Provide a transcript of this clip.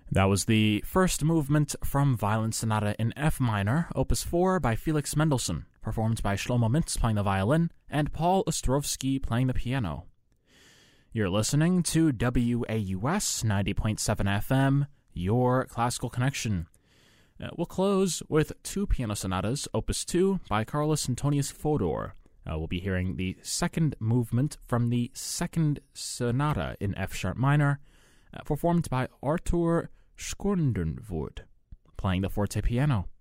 That was the first movement from Violin Sonata in F minor, Opus 4 by Felix Mendelssohn, performed by Shlomo Mintz playing the violin and Paul Ostrovsky playing the piano. You're listening to WAUS 90.7 FM, your classical connection. We'll close with two piano sonatas, Opus 2 by Carlos Antonius Fodor. We'll be hearing the second movement from the second sonata in F-sharp minor, performed by Artur Schorndenvoort, playing the forte piano.